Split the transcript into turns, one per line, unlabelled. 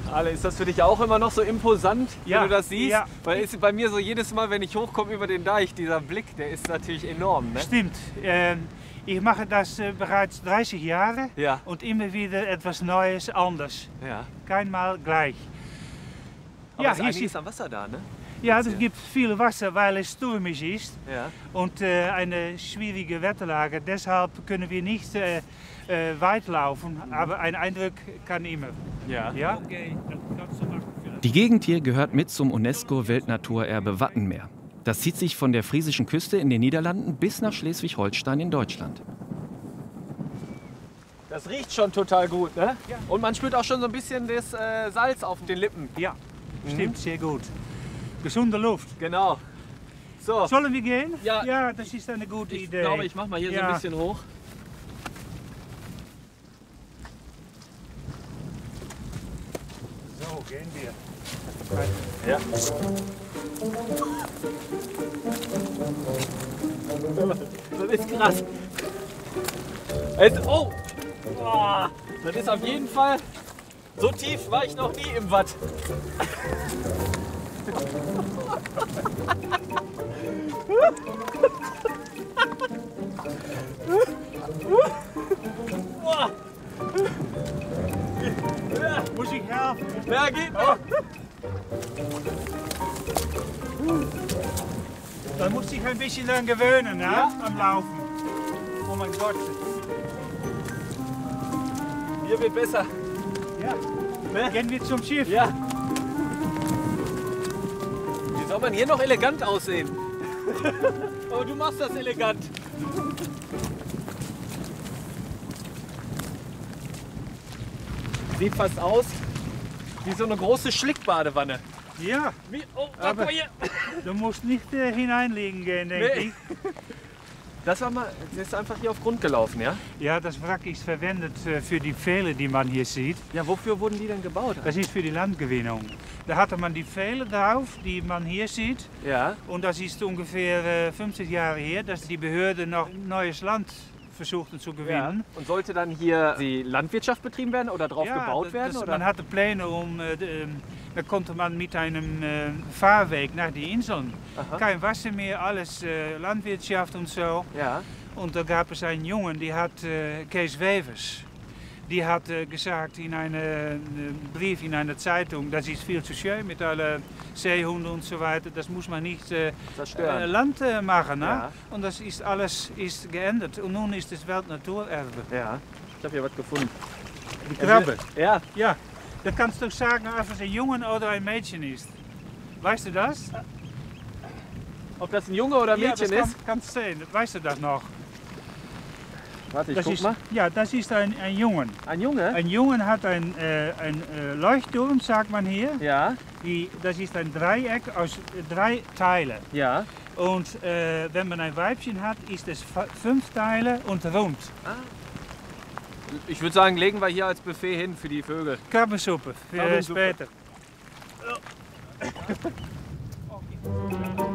Ale, ist das für dich auch immer noch so imposant,
Ja,
wenn du das siehst?
ja.
Weil ist bei mir so jedes Mal, wenn ich hochkomme über den Deich, dieser Blick, der ist natürlich enorm. Ne?
Stimmt. Ich mache das bereits 30 Jahre
Ja.
und immer wieder etwas Neues, anders.
Ja.
Keinmal gleich.
Aber
Ja,
ist
hier
einiges
sieht,
am Wasser da, ne?
ja, es gibt viel Wasser, weil es stürmisch ist
Ja.
und eine schwierige Wetterlage. Deshalb können wir nicht weit laufen, aber ein Eindruck kann immer.
Ja.
Ja? Okay, das kannst du machen.
Die Gegend hier gehört mit zum UNESCO-Weltnaturerbe Wattenmeer. Das zieht sich von der friesischen Küste in den Niederlanden bis nach Schleswig-Holstein in Deutschland.
Das riecht schon total gut, ne?
Ja.
Und man spürt auch schon so ein bisschen das Salz auf den Lippen.
Ja, stimmt, sehr gut. Gesunde Luft.
Genau. So,
Sollen wir gehen?
Ja.
Ja, das ist eine gute
ich
Idee.
glaube, ich mache mal hier so ein bisschen hoch.
So, gehen wir.
Ja. Das ist krass. Oh! Boah, das ist auf jeden Fall, so tief war ich noch nie im Watt. Boah. Ja,
Muss ich helfen?
wer geht noch?
Da muss ich ein bisschen dran gewöhnen, ne?
Ja.
Am Laufen. Oh mein Gott.
Hier wird besser.
Ja.
Ne?
Gehen wir zum Schiff.
Ja. Wie soll man hier noch elegant aussehen? Aber du machst das elegant. Sieht fast aus wie so eine große Schlickbadewanne.
Ja.
Wie, oh,
Aber-
guck mal hier.
Du musst nicht hineinlegen gehen, denke
Nee.
ich.
Das ist einfach hier auf Grund gelaufen, ja?
Ja, das Wrack ist verwendet für die Pfähle, die man hier sieht.
Ja, wofür wurden die denn gebaut?
Das ist für die Landgewinnung. Da hatte man die Pfähle drauf, die man hier sieht.
Ja,
Und das ist ungefähr 50 Jahre her, dass die Behörden noch neues Land versuchten zu
ja.
gewinnen.
Und sollte dann hier die Landwirtschaft betrieben werden oder drauf gebaut werden? Oder?
Man hatte Pläne, da konnte man mit einem Fahrweg nach die Inseln.
Aha.
Kein Wasser mehr, alles Landwirtschaft und so.
Ja,
Und da gab es einen Jungen, die hat Kees Wevers. Die hat gesagt in einem Brief in einer Zeitung, das ist viel zu schön mit allen Seehunden und so weiter, das muss man nicht
zerstören.
Land machen. Ne?
Ja.
Und das ist alles ist geändert. Und nun ist es Weltnaturerbe.
Ja, ich habe hier was gefunden.
Die Krabbe.
Ja,
Ja, da kannst du sagen, ob es ein Jungen oder ein Mädchen ist. Weißt du das?
ob das ein Junge oder ein Mädchen
ja, das
ist?
kannst du sehen. Weißt du das noch?
Warte, ich
Das
guck
ist,
mal.
ja, das ist ein Jungen.
Ein Junge?
Ein Jungen hat ein Leuchtturm, sagt man hier.
Ja,
Das ist ein Dreieck aus 3 Teilen.
ja.
Und wenn man ein Weibchen hat, ist es 5 Teile und rund.
Ich würde sagen, legen wir hier als Buffet hin für die Vögel.
Krabbensuppe für
Krabbensuppe.
später.